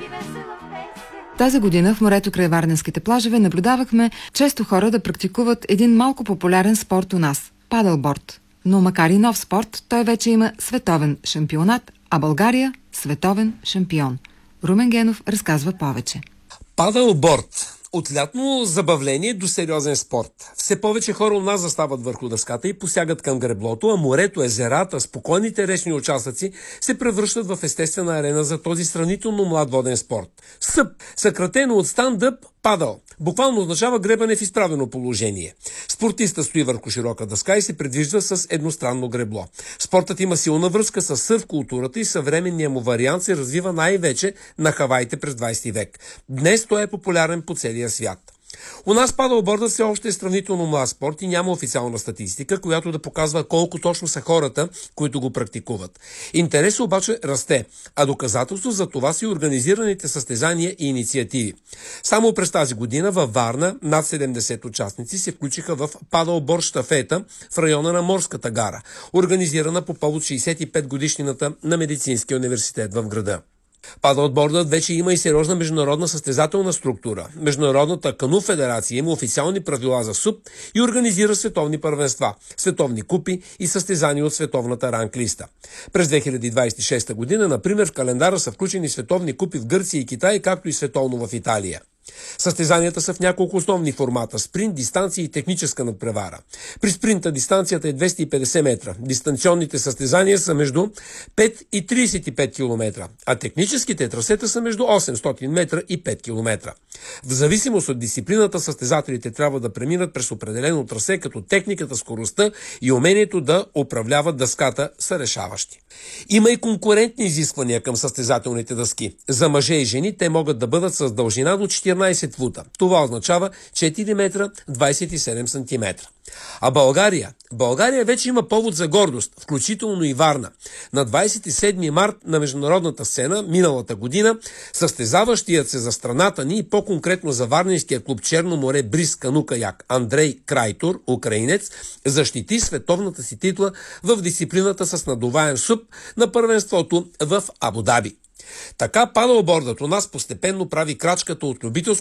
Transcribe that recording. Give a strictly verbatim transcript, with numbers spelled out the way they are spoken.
Тази година в морето край варненските плажове наблюдавахме често хора да практикуват един малко популярен спорт у нас – падълборд. Но макар и нов спорт, той вече има световен шампионат, а България – световен шампион. Румен Генов разказва повече. Падълборд. От лятно забавление до сериозен спорт. Все повече хора у нас застават върху дъската и посягат към греблото, а морето, езерата, спокойните речни участъци се превръщат в естествена арена за този сравнително млад воден спорт. СъП, съкратено от stand-up падъл, буквално означава гребане в изправено положение. Спортиста стои върху широка дъска и се предвижда с едностранно гребло. Спортът има силна връзка с сърф културата и съвременният му вариант се развива най-вече на Хаваите през двадесети век. Днес той е популярен по целия свят. У нас падълбордът все още е сравнително млад спорт и няма официална статистика, която да показва колко точно са хората, които го практикуват. Интересът обаче расте, а доказателство за това са и организираните състезания и инициативи. Само през тази година във Варна над седемдесет участници се включиха в падълборд щафета в района на Морската гара, организирана по повод шейсет и пет годишнината на Медицинския университет в града. Падълбордът вече има и сериозна международна състезателна структура. Международната кану федерация има официални правила за СУП и организира световни първенства, световни купи и състезания от световната ранглиста. През две хиляди двадесет и шеста година, например, в календара са включени световни купи в Гърция и Китай, както и световно в Италия. Състезанията са в няколко основни формата – спринт, дистанция и техническа надпревара. При спринта дистанцията е двеста и петдесет метра. Дистанционните състезания са между пет и тридесет и пет километра, а техническите трасета са между осемстотин метра и пет километра. В зависимост от дисциплината, състезателите трябва да преминат през определено трасе, като техниката, скоростта и умението да управляват дъската са решаващи. Има и конкурентни изисквания към състезателните дъски. За мъже и жени те могат да бъдат с дължина до четиринадесет фута. Това означава четири метра двадесет и седем сантиметра. А България? България вече има повод за гордост, включително и Варна. На двадесет и седми март на международната сцена, миналата година, състезаващият се за страната ни и по-конкретно за варненския клуб Черно море Бриз кану каяк Андрей Крайтор, украинец, защити световната си титла в дисциплината с надуваем СУП на първенството в Абу Даби. Така падълбордът у нас постепенно прави крачката от любителско